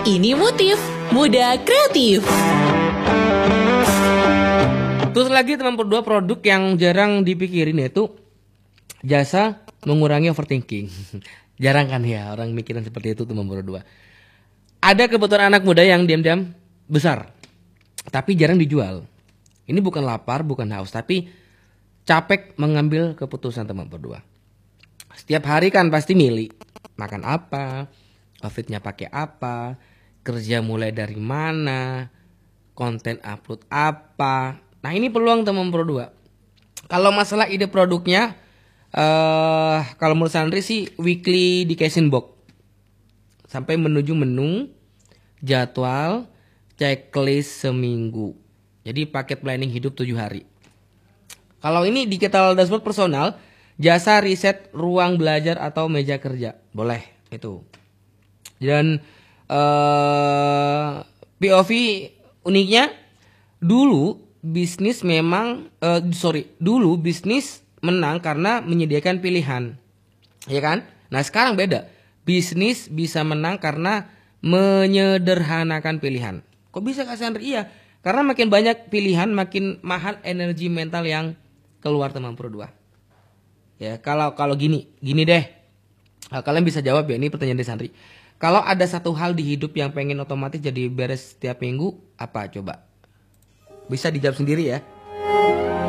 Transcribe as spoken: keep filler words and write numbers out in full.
Ini motif muda kreatif. Terus lagi teman berdua, produk yang jarang dipikirin yaitu jasa mengurangi overthinking. Jarang kan ya orang mikirin seperti itu teman berdua. Ada kebutuhan anak muda yang diam-diam besar, tapi jarang dijual. Ini bukan lapar, bukan haus, tapi capek mengambil keputusan teman berdua. Setiap hari kan pasti milih makan apa, outfitnya pakai apa, kerja mulai dari mana, konten upload apa. Nah ini peluang teman berdua. Kalau masalah ide produknya, uh, kalau menurut Sandri sih weekly education box sampai menuju menu, jadwal, checklist seminggu. Jadi paket planning hidup tujuh hari. Kalau ini digital dashboard personal, jasa riset ruang belajar atau meja kerja, boleh itu. Dan uh, P O V uniknya dulu bisnis memang uh, sorry dulu bisnis menang karena menyediakan pilihan, ya kan? Nah sekarang beda, bisnis bisa menang karena menyederhanakan pilihan. Kok bisa Kak Sandri? Iya, karena makin banyak pilihan makin mahal energi mental yang keluar teman berdua. Ya kalau kalau gini gini deh, nah, kalian bisa jawab ya, ini pertanyaan dari Sandri. Kalau ada satu hal di hidup yang pengen otomatis jadi beres setiap minggu, apa coba? Bisa dijawab sendiri ya.